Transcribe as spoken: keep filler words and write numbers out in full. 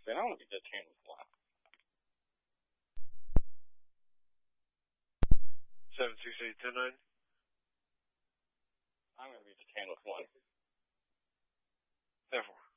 I don't want to be detained with one. seven six eight ten nine. I'm going to be detained with one. ten four.